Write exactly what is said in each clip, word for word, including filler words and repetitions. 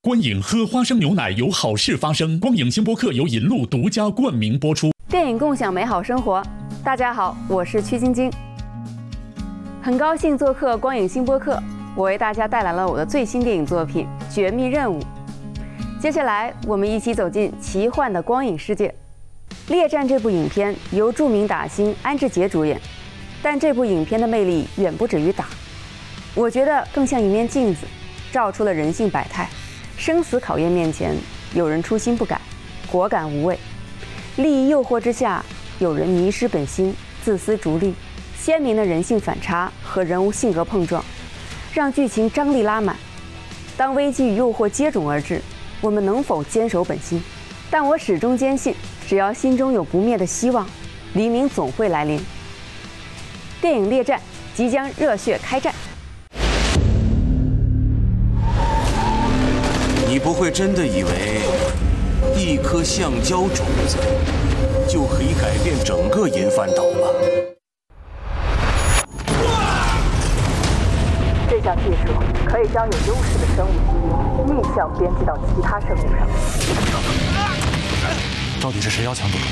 观影喝花生牛奶有好事发生。光影新播客由银鹿独家冠名播出。 电影共享美好生活，大家好，我是曲晶晶，很高兴做客光影新播客。我为大家带来了我的最新电影作品《绝密任务》。接下来，我们一起走进奇幻的光影世界。《猎战》这部影片由著名打星安志杰主演，但这部影片的魅力远不止于打，我觉得更像一面镜子，照出了人性百态。生死考验面前，有人初心不改，果敢无畏；利益诱惑之下，有人迷失本心，自私逐利。鲜明的人性反差和人物性格碰撞，让剧情张力拉满。当危机与诱惑接踵而至，我们能否坚守本心？但我始终坚信，只要心中有不灭的希望，黎明总会来临。电影《猎战》即将热血开战。 你不会真的以为一颗橡胶种子就可以改变整个银帆岛吗？ 这项技术可以将有优势的生物基因逆向编辑到其他生物上。 到底是谁要抢夺？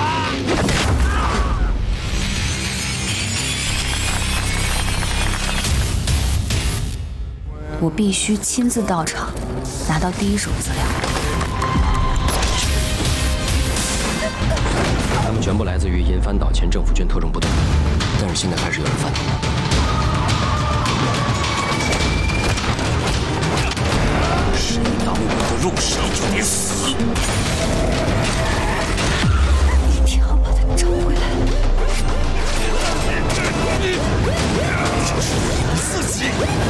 我必须亲自到场，拿到第一手资料。 他们全部来自于银帆岛前政府军特种部队，但是现在开始有人反动了。 谁挡我的肉，谁就得死！ 一定要把他找回来。 自己。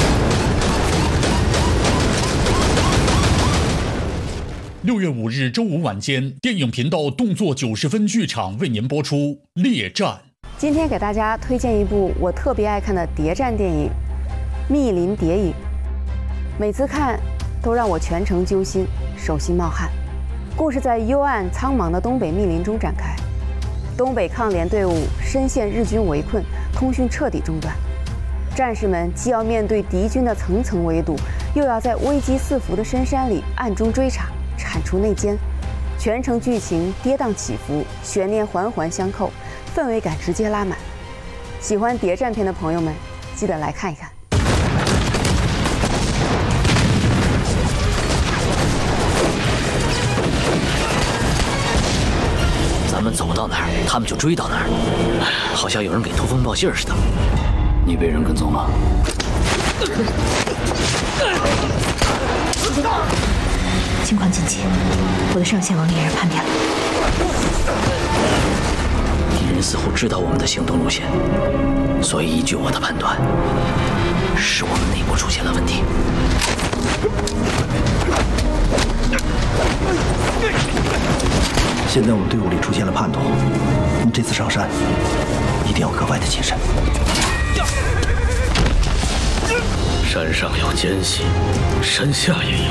六月五日周五晚间，电影频道动作九十分剧场为您播出《猎战》。 今天给大家推荐一部我特别爱看的谍战电影《密林谍影》，每次看都让我全程揪心，手心冒汗。故事在幽暗苍茫的东北密林中展开，东北抗联队伍深陷日军围困，通讯彻底中断。战士们既要面对敌军的层层围堵，又要在危机四伏的深山里暗中追查，铲除内奸。全程剧情跌宕起伏，悬念环环相扣，氛围感直接拉满。喜欢谍战片的朋友们，记得来看一看。 咱们走到哪儿，他们就追到哪儿，好像有人给通风报信似的。你被人跟踪了？ 情况紧急，我的上线网猎人叛变了。 敌人似乎知道我们的行动路线，所以依据我的判断，是我们内部出现了问题。 现在我们队伍里出现了叛徒，你这次上山一定要格外的谨慎。 山上有奸细，山下也有。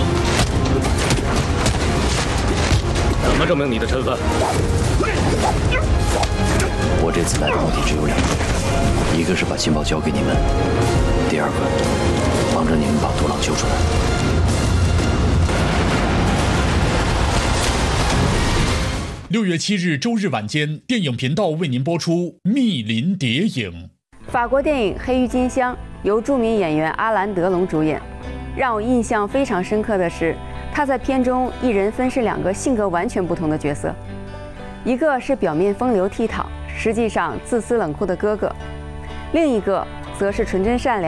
怎么证明你的身份？我这次来的目的只有两个，一个是把情报交给你们，第二个帮着你们把独狼救出来。 六月七日周日晚间，电影频道为您播出《密林谍影》。 法国电影《黑郁金香》由著名演员阿兰·德龙主演。让我印象非常深刻的是，他在片中一人分饰两个性格完全不同的角色，一个是表面风流倜傥，实际上自私冷酷的哥哥，另一个则是纯真善良。